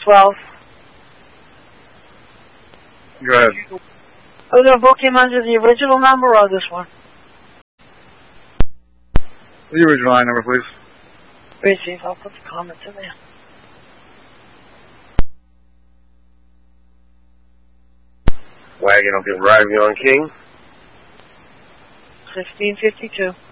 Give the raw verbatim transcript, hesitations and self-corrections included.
twelve. Go ahead. Are we going to book him under the original number or this one? The original line number, please. Receive. I'll put the comments in there. Wagon, I'll get arriving on King. sixteen fifty-two.